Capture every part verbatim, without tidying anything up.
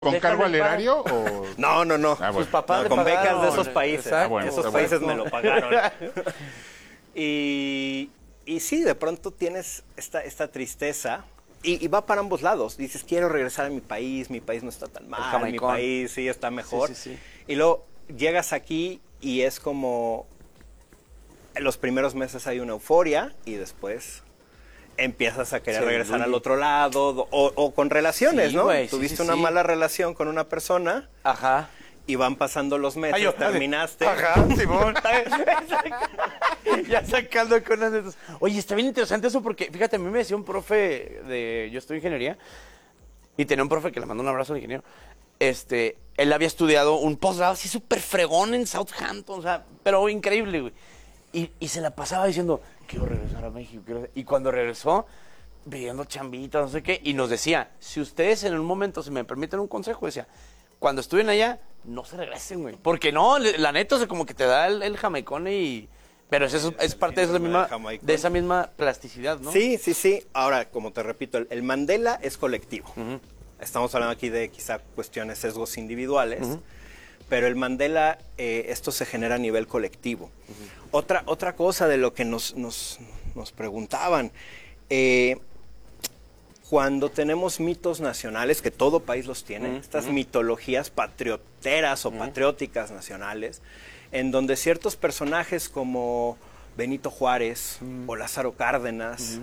¿Con Déjalo cargo al en paz. erario o...? No, no, no. Ah, bueno. Sus papás No, le con pagaron. becas de esos países. Exacto. Ah, bueno, Esos está países bueno. me lo pagaron. y, y sí, de pronto tienes esta, esta tristeza y, y va para ambos lados. Dices, quiero regresar a mi país, mi país no está tan mal, mi jamaicón. país sí está mejor. Sí, sí, sí. Y luego llegas aquí y es como... En los primeros meses hay una euforia y después empiezas a querer Se regresar diluye. al otro lado o, o con relaciones, Sí, ¿no? güey, sí, Tuviste sí, una sí. mala relación con una persona Ajá. y van pasando los meses, Ay, yo- terminaste. Ajá, Simón. Ya sacando con las de esas. Oye, está bien interesante eso porque, fíjate, a mí me decía un profe de... Yo estudio ingeniería y tenía un profe que le mandó un abrazo al ingeniero. Este, él había estudiado un posgrado así súper fregón en Southampton, o sea, pero increíble, güey. Y, y se la pasaba diciendo, quiero regresar a México. quiero- Y cuando regresó, pidiendo chambitas, no sé qué, y nos decía, si ustedes en un momento, si me permiten un consejo, decía, cuando estuvien allá, no se regresen, güey. Porque no, le- la neta, o sea, como que te da el, el jamaicón y... Pero es, eso, es parte de esa, síndrome misma, del jamaicón. de esa misma plasticidad, ¿no? Sí, sí, sí. Ahora, como te repito, el, el Mandela es colectivo. Estamos hablando aquí de quizá cuestiones, sesgos individuales, pero el Mandela, eh, esto se genera a nivel colectivo. Otra, otra cosa de lo que nos, nos, nos preguntaban, eh, cuando tenemos mitos nacionales, que todo país los tiene, estas mitologías patrioteras o patrióticas nacionales, en donde ciertos personajes como Benito Juárez o Lázaro Cárdenas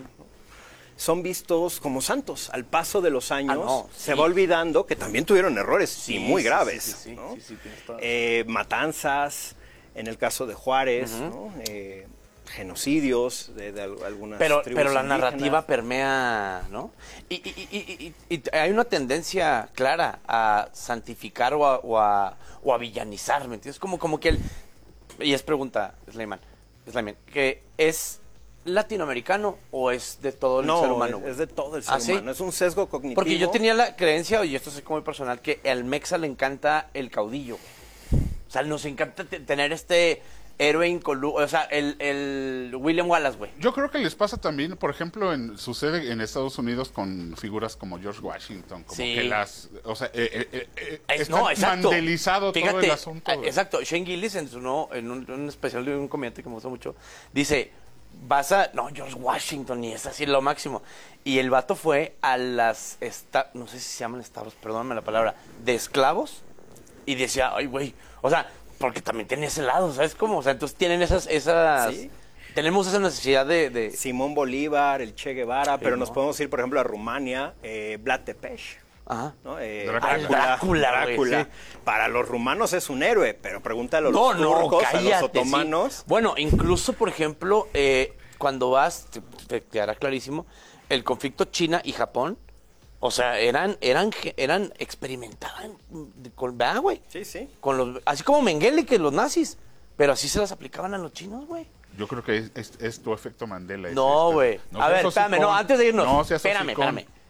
son vistos como santos. Al paso de los años Ah, no, se sí. va olvidando que también tuvieron errores Sí, y muy sí, graves. sí, sí, sí, ¿no? sí, sí, tienes toda la Eh, matanzas, en el caso de Juárez, ¿no? Eh, genocidios de, de al- algunas Pero, tribus pero la indígenas. narrativa permea, ¿no? Y, y- y- y- y- y hay una tendencia clara a santificar o a, o a, o a villanizar, ¿me entiendes? Como, como que el... Y es pregunta, Slayman, Slayman, que ¿es latinoamericano o es de todo el No, ser humano? es, güey? es de todo el ser ¿Ah, sí? humano. Es un sesgo cognitivo. Porque yo tenía la creencia, y esto es como muy personal, que al mexa le encanta el caudillo. güey. O sea, nos encanta te- tener este héroe incolu... O sea, el, el William Wallace, güey. Yo creo que les pasa también, por ejemplo, en, sucede en Estados Unidos con figuras como George Washington, como Sí. que las, o sea, eh, eh, eh, eh, Es- está no, exacto. mandelizado todo Fíjate, el asunto. ah, güey. Exacto. Shane Gillis en, su, no, en un, un especial de un comediante que me gusta mucho, dice, vas a... No, George Washington, y es así lo máximo. Y el vato fue a las... Esta, no sé si se llaman establos, perdóname la palabra, de esclavos, y decía, ay, güey, o sea, porque también tenía ese lado, ¿sabes cómo? O sea, entonces tienen esas... esas Sí. Tenemos esa necesidad de... de- Simón Bolívar, el Che Guevara, pero ¿no? nos podemos ir, por ejemplo, a Rumania, eh, Vlad Tepes. Ajá. ¿no? Eh, Drácula. Al Drácula, güey, Drácula. sí. Para los rumanos es un héroe, pero pregúntale a No, los no, turcos, a cállate, los sí. otomanos. Bueno, incluso, por ejemplo, eh, cuando vas, te, te quedará clarísimo, el conflicto China y Japón, o sea, eran, eran, ge- eran, experimentaban de- con, ¿verdad, güey? Sí, sí. Con los, así como Mengele que los nazis, pero así se las aplicaban a los chinos, güey. Yo creo que es, es- es tu efecto Mandela. es No, este. güey. No a seas ver, espérame, hocicón. no, antes de irnos. No seas espérame, hocicón. espérame.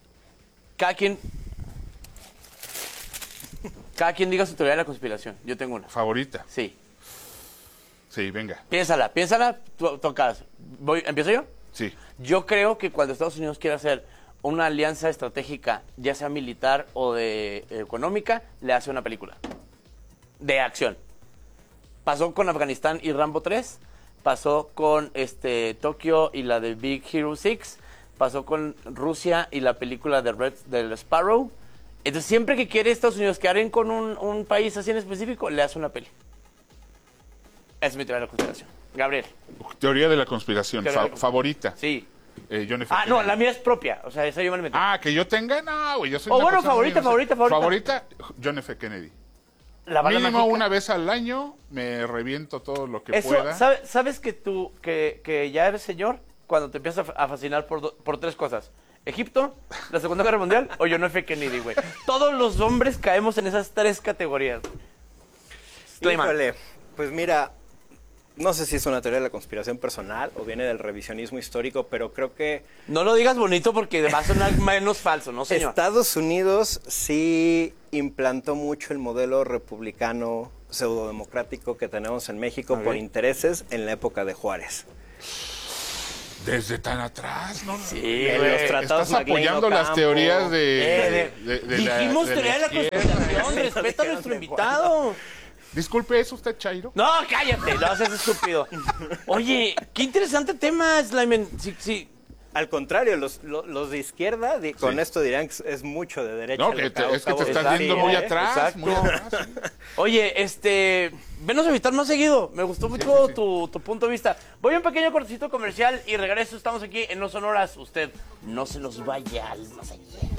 Cada quien, cada quien diga su teoría de la conspiración. Yo tengo una. Favorita. Sí. Sí, venga. Piénsala, piénsala, tú tocas. Voy, ¿empiezo yo? Sí. Yo creo que cuando Estados Unidos quiere hacer una alianza estratégica, ya sea militar o de eh, económica, le hace una película de acción. Pasó con Afganistán y Rambo tres, pasó con este Tokio y la de Big Hero seis, pasó con Rusia y la película de Red del Sparrow. Entonces, siempre que quiere Estados Unidos quedar en con un, un país así en específico, le hace una peli. Esa es mi teoría de la conspiración. Gabriel. Teoría de la conspiración. Teoría de Fa- la- favorita. Sí. Eh, John F. Ah, no, Kennedy. la mía es propia. O sea, esa yo me la metí. Ah, que yo tenga, no, güey, yo soy Oh, una bueno, persona favorita, muy favorita, inocente. favorita. Favorita, John F. Kennedy. La bala Mínimo mágica. una vez al año me reviento todo lo que Eso, pueda. ¿sabe- ¿sabes que tú, que, que ya eres señor cuando te empiezas a fascinar por, do- por tres cosas? Egipto, la Segunda Guerra Mundial o John F. Kennedy, güey. Todos los hombres caemos en esas tres categorías. Slayman. Híjole, pues mira, no sé si es una teoría de la conspiración personal o viene del revisionismo histórico, pero creo que No lo digas bonito porque va a sonar menos falso, ¿no, señor? Estados Unidos sí implantó mucho el modelo republicano pseudodemocrático que tenemos en México Ok. por intereses en la época de Juárez. Desde tan atrás, ¿no? Sí, En güey. los tratados Estás apoyando MacLean las Ocampo. teorías de... Eh, de- de- de la- dijimos de teoría de la izquierda. conspiración, respeta a nuestro invitado. Disculpe, ¿es usted Chairo? No, cállate, no seas estúpido. Oye, qué interesante tema, Slyman. Sí, sí. Al contrario, los, los, los de izquierda di- con Sí. esto dirán que es- es mucho de derecha. No, lo que que te- es que acabo te de estás decir, yendo muy ¿eh? atrás, Exacto. muy atrás. sí. Oye, este, venos a visitar más seguido. Me gustó mucho sí, sí. Tu, tu punto de vista. Voy a un pequeño cortecito comercial y regreso. Estamos aquí en No Sonoras. Usted no se nos vaya al más allá.